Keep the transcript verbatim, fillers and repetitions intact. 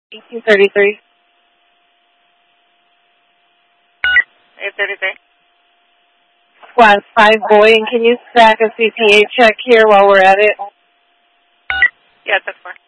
eighteen thirty-three. eight thirty-three. Squad five, Boy, and can you stack a C P A check here while we're at it? Yeah, that's four.